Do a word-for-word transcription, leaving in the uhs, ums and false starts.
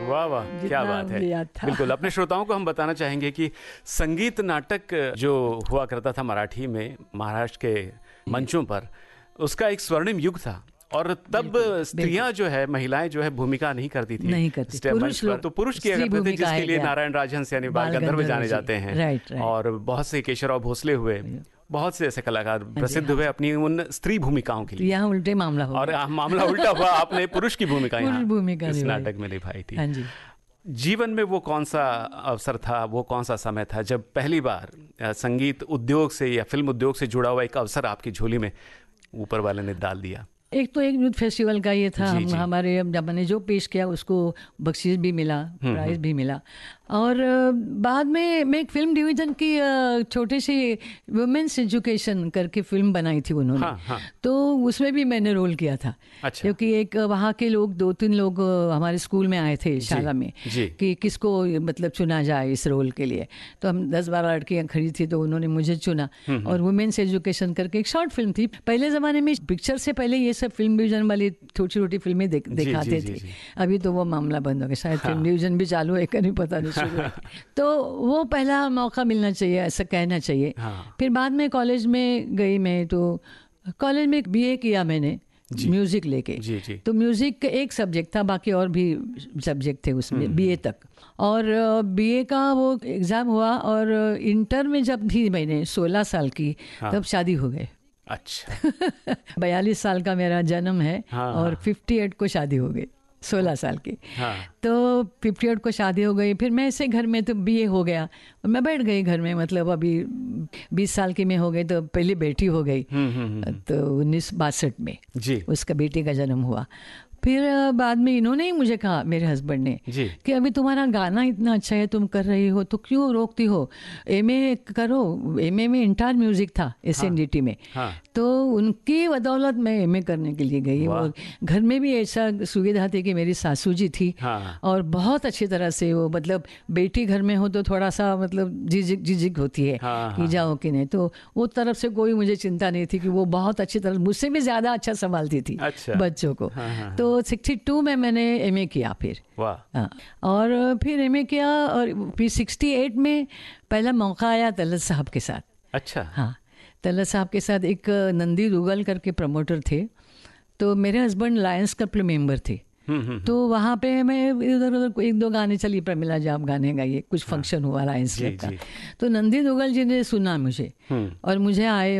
वाह वाह, क्या बात है। बिल्कुल, अपने श्रोताओं को हम बताना चाहेंगे कि संगीत नाटक जो हुआ करता था मराठी में महाराष्ट्र के मंचों पर, उसका एक स्वर्णिम युग था। और तब स्त्रियां जो है, महिलाएं जो है भूमिका नहीं करती थी, नहीं करती, पुरुष लोग, तो पुरुष किया करते थे, जिसके लिए नारायण राजहंस यानी बाल गंधर्व जाने जाते हैं। Right, right. और बहुत से केशवराव भोसले हुए, बहुत से ऐसे कलाकार प्रसिद्ध हुए अपनी उन स्त्री भूमिकाओं के लिए। यहाँ उल्टे मामला हुआ, और मामला उल्टा हुआ, आपने पुरुष की भूमिका यहाँ भूमिका इस नाटक में निभाई थी। हाँ जी। जीवन में वो कौन सा अवसर था, वो कौन सा समय था जब पहली बार संगीत उद्योग से या फिल्म उद्योग से जुड़ा हुआ एक अवसर आपकी झोली में ऊपर वाले ने डाल दिया? एक तो एक यूथ फेस्टिवल का ये था, हम हमारे जब मैंने जो पेश किया उसको बख्शीश भी मिला, प्राइज भी मिला। और बाद में मैं एक फिल्म डिवीज़न की छोटी सी वुमेन्स एजुकेशन करके फिल्म बनाई थी उन्होंने। हाँ, हाँ। तो उसमें भी मैंने रोल किया था। अच्छा। क्योंकि एक वहाँ के लोग, दो तीन लोग हमारे स्कूल में आए थे शाला में कि किसको मतलब चुना जाए इस रोल के लिए। तो हम दस बारह लड़कियाँ खड़ी थी, तो उन्होंने मुझे चुना। और वुमेन्स एजुकेशन करके एक शॉर्ट फिल्म थी। पहले ज़माने में पिक्चर से पहले ये सब फिल्म डिवीज़न वाली छोटी छोटी फिल्में देख, दिखाते थे। अभी तो वो मामला बंद हो गया, शायद फिल्म डिवीज़न भी चालू है कि नहीं पता नहीं। तो वो पहला मौका मिलना चाहिए, ऐसा कहना चाहिए। हाँ। फिर बाद में कॉलेज में गई मैं, तो कॉलेज में बीए किया मैंने म्यूज़िक लेके। जी, जी। तो म्यूज़िक एक सब्जेक्ट था, बाकी और भी सब्जेक्ट थे उसमें बीए तक। और बीए का वो एग्ज़ाम हुआ, और इंटर में जब थी मैंने सोलह साल की, हाँ। तब शादी हो गई। अच्छा। बयालीस साल का मेरा जन्म है। हाँ। और अट्ठावन को शादी हो गई, सोलह साल की। हाँ। तो अट्ठावन को शादी हो गई। फिर मैं ऐसे घर में, तो बीए हो गया और मैं बैठ गई घर में, मतलब अभी बीस साल की मैं हो गई, तो पहली बेटी हो गई। तो उन्नीस बासठ में जी उसका बेटी का जन्म हुआ। फिर बाद में इन्होंने ही मुझे कहा, मेरे हस्बैंड ने, कि अभी तुम्हारा गाना इतना अच्छा है, तुम कर रही हो, तो क्यों रोकती हो, एमए करो। एमए में इंटर म्यूजिक था एसएनडीटी में। हाँ। तो उनकी बदौलत मैं एमए करने के लिए गई। वो घर में भी ऐसा सुविधा थी कि मेरी सासू जी थी। हाँ। और बहुत अच्छी तरह से वो, मतलब बेटी घर में हो तो थोड़ा सा मतलब झिझक झिझक होती है। हाँ। कि जाओ कि नहीं, तो वो तरफ से कोई मुझे चिंता नहीं थी कि वो बहुत अच्छी तरह, मुझसे भी ज़्यादा अच्छा संभालती थी। अच्छा। बच्चों को। हाँ। तो बासठ में मैंने एमए किया फिर। वाह। हाँ। और फिर एमए किया, और फिर अड़सठ में पहला मौका आया तलत साहब के साथ। अच्छा। हाँ, तलत साहब के साथ एक नंदी दुगल करके प्रमोटर थे, तो मेरे हस्बैंड लायंस क्लब मेंबर थे। तो वहाँ पे मैं इधर उधर एक दो गाने चली, प्रमिला जी आप गाने गाइए, कुछ फंक्शन हुआ लायंस क्लब का। तो नंदी दुगल जी ने सुना मुझे, और मुझे आए